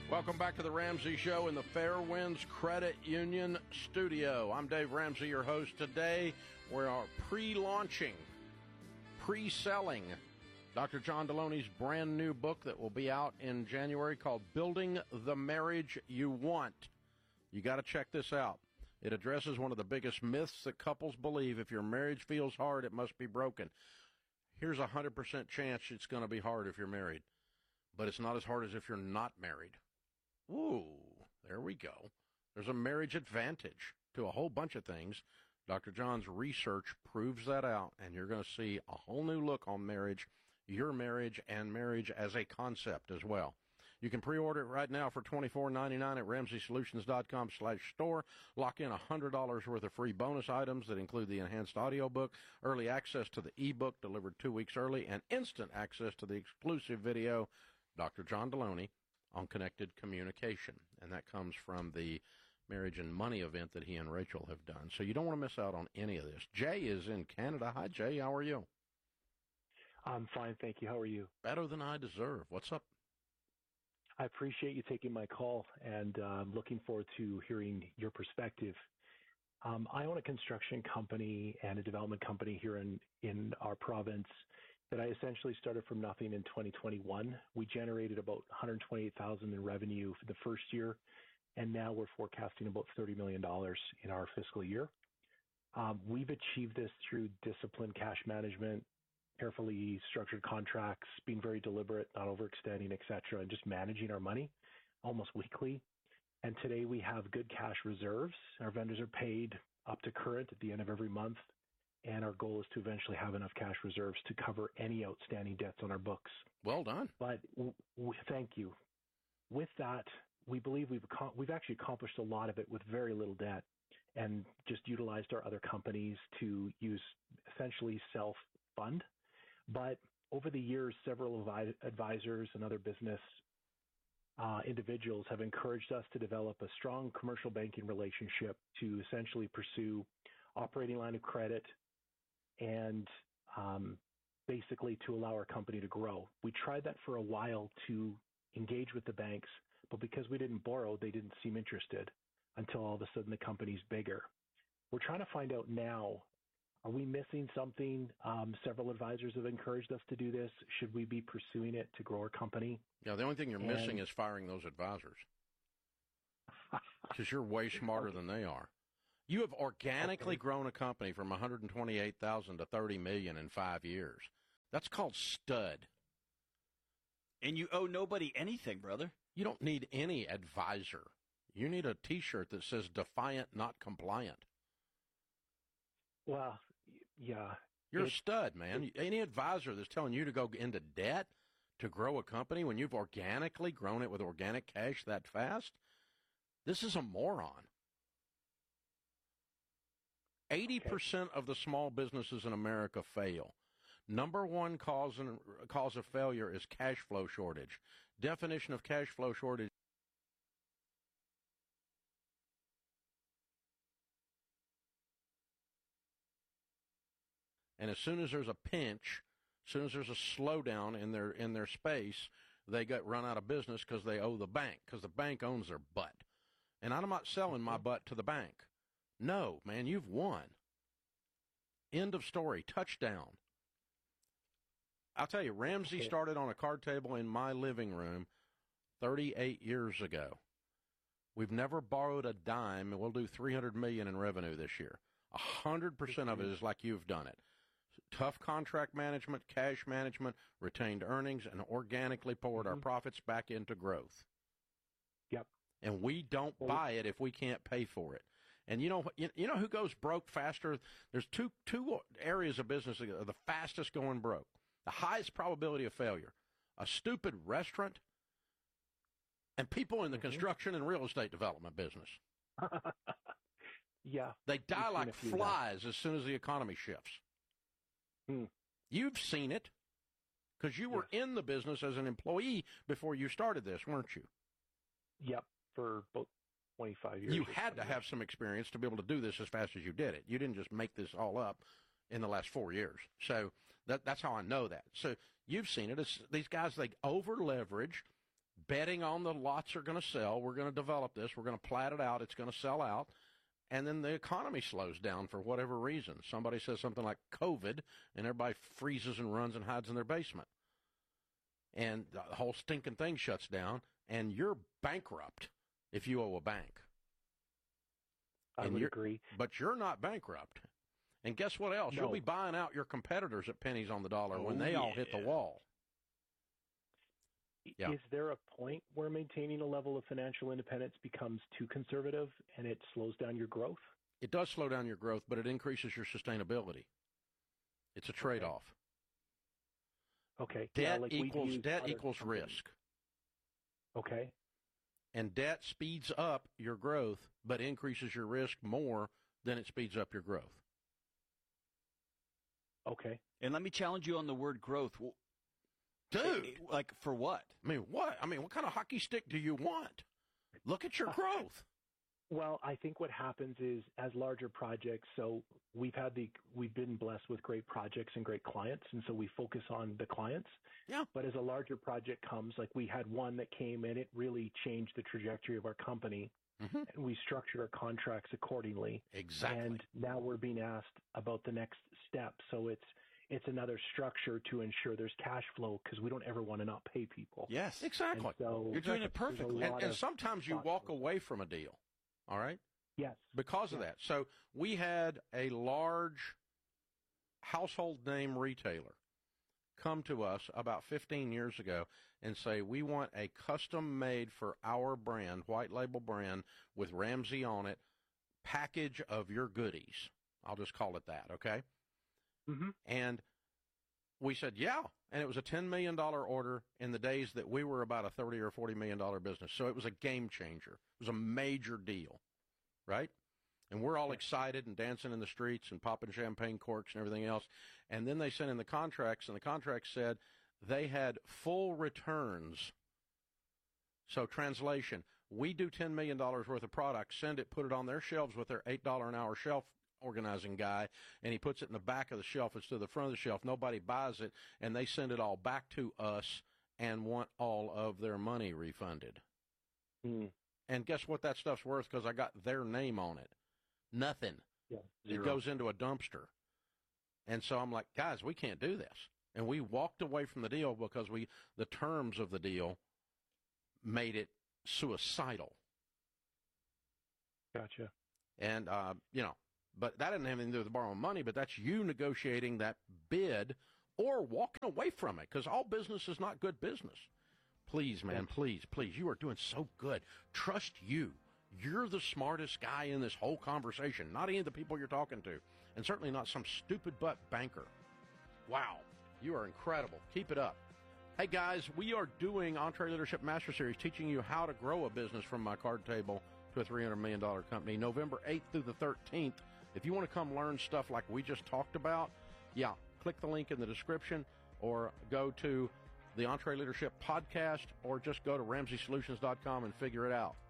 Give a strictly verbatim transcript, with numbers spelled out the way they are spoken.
Welcome back to the Ramsey Show in the Fairwinds Credit Union studio. I'm Dave Ramsey, your host. Today, we are pre-launching, pre-selling Doctor John Deloney's brand new book that will be out in January called Building the Marriage You Want. You got to check this out. It addresses one of the biggest myths that couples believe. If your marriage feels hard, it must be broken. Here's a one hundred percent chance it's going to be hard if you're married, but it's not as hard as if you're not married. Ooh, there we go. There's a marriage advantage to a whole bunch of things. Doctor John's research proves that out, and you're going to see a whole new look on marriage, your marriage, and marriage as a concept as well. You can pre-order it right now for twenty-four ninety-nine at ramsey solutions dot com slash store. Lock in one hundred dollars worth of free bonus items that include the enhanced audiobook, early access to the ebook delivered two weeks early, and instant access to the exclusive video, Doctor John Deloney, on connected communication. And that comes from the Marriage and Money event that he and Rachel have done. So you don't want to miss out on any of this. Jay is in Canada. Hi, Jay. How are you? I'm fine, thank you. How are you? Better than I deserve. What's up? I appreciate you taking my call, and I'm uh, looking forward to hearing your perspective. Um, I own a construction company and a development company here in, in our province that I essentially started from nothing in twenty twenty-one. We generated about one hundred twenty-eight thousand dollars in revenue for the first year, and now we're forecasting about thirty million dollars in our fiscal year. Um, we've achieved this through disciplined cash management, carefully structured contracts, being very deliberate, not overextending, et cetera, and just managing our money almost weekly. And today we have good cash reserves. Our vendors are paid up to current at the end of every month, and our goal is to eventually have enough cash reserves to cover any outstanding debts on our books. Well done. But w- w- thank you. With that, we believe we've ac- we've actually accomplished a lot of it with very little debt, and just utilized our other companies to use essentially self-fund. But over the years, several advi- advisors and other business uh, individuals have encouraged us to develop a strong commercial banking relationship to essentially pursue operating line of credit and um, basically to allow our company to grow. We tried that for a while to engage with the banks, but because we didn't borrow, they didn't seem interested until all of a sudden the company's bigger. We're trying to find out now, are we missing something? Um, several advisors have encouraged us to do this. Should we be pursuing it to grow our company? Yeah, the only thing you're and... missing is firing those advisors, because you're way smarter okay. than they are. You have organically okay. grown a company from one hundred twenty-eight thousand to thirty million in five years. That's called stud. And you owe nobody anything, brother. You don't need any advisor. You need a T-shirt that says defiant, not compliant. Well, yeah. You're it, a stud, man. It, Any advisor that's telling you to go into debt to grow a company when you've organically grown it with organic cash that fast, this is a moron. eighty percent of the small businesses in America fail. Number one cause, in, cause of failure is cash flow shortage. Definition of cash flow shortage. And as soon as there's a pinch, as soon as there's a slowdown in their in their space, they get run out of business because they owe the bank, because the bank owns their butt. And I'm not selling my butt to the bank. No, man, you've won. End of story. Touchdown. I'll tell you, Ramsey started on a card table in my living room thirty-eight years ago. We've never borrowed a dime, and we'll do three hundred million dollars in revenue this year. one hundred percent of it is like you've done it. Tough contract management, cash management, retained earnings, and organically poured mm-hmm. our profits back into growth. Yep. And we don't well, buy it if we can't pay for it. And you know, you, you know who goes broke faster? There's two two areas of business that are the fastest going broke. The highest probability of failure: a stupid restaurant and people in the mm-hmm. construction and real estate development business. Yeah. They die like flies as soon as the economy shifts. Hmm. You've seen it because you were yes. in the business as an employee before you started this, weren't you? Yep, for about twenty-five years. You had to have some experience to be able to do this as fast as you did it. You didn't just make this all up in the last four years. So that, that's how I know that. So you've seen it. It's, these guys, they over-leverage, betting on the lots are going to sell. We're going to develop this. We're going to plat it out. It's going to sell out. And then the economy slows down for whatever reason. Somebody says something like COVID, and everybody freezes and runs and hides in their basement. And the whole stinking thing shuts down, and you're bankrupt if you owe a bank. I and would you're, agree. But you're not bankrupt. And guess what else? No. You'll be buying out your competitors at pennies on the dollar Oh, when they yeah. all hit the wall. Yeah. Is there a point where maintaining a level of financial independence becomes too conservative and it slows down your growth? It does slow down your growth, but it increases your sustainability. It's a trade-off. Okay. Debt yeah, like we'd equals use debt other equals companies. risk. Okay. And debt speeds up your growth, but increases your risk more than it speeds up your growth. Okay. And let me challenge you on the word growth. Well, Dude, like for what? I mean, what? I mean, what kind of hockey stick do you want? Look at your growth. Well, I think what happens is as larger projects, so we've had the, we've been blessed with great projects and great clients, and so we focus on the clients. Yeah. But as a larger project comes, like we had one that came and it really changed the trajectory of our company, Mm-hmm. and we structured our contracts accordingly. Exactly. And now we're being asked about the next step. So it's, it's another structure to ensure there's cash flow because we don't ever want to not pay people. Yes. Exactly. And so You're doing it there's a perfectly. lot And, and of sometimes you thought walk to it. away from a deal, all right, Yes. because of Yeah. that. So we had a large household name retailer come to us about fifteen years ago and say, we want a custom-made for our brand, white label brand, with Ramsey on it, package of your goodies. I'll just call it that, okay? Mm-hmm. And we said, yeah. And it was a ten million dollars order in the days that we were about a thirty or forty million dollars business. So it was a game changer. It was a major deal, right? And we're all excited and dancing in the streets and popping champagne corks and everything else. And then they sent in the contracts, and the contracts said they had full returns. So translation, we do ten million dollars worth of product, send it, put it on their shelves with their eight dollars an hour shelf organizing guy, and he puts it in the back of the shelf instead of the front of the shelf. Nobody buys it, and they send it all back to us and want all of their money refunded. Mm. And guess what that stuff's worth because I got their name on it? Nothing. Yeah. It Zero. goes into a dumpster. And so I'm like, guys, we can't do this. And we walked away from the deal because we the terms of the deal made it suicidal. Gotcha. And, uh, you know, but that didn't have anything to do with borrowing money, but that's you negotiating that bid or walking away from it because all business is not good business. Please, man, please, please. You are doing so good. Trust you. You're the smartest guy in this whole conversation, not any of the people you're talking to, and certainly not some stupid butt banker. Wow, you are incredible. Keep it up. Hey, guys, we are doing EntreLeadership Master Series, teaching you how to grow a business from my card table to a three hundred million dollars company, November eighth through the thirteenth. If you want to come learn stuff like we just talked about, yeah, click the link in the description or go to the EntreLeadership podcast or just go to ramsey solutions dot com and figure it out.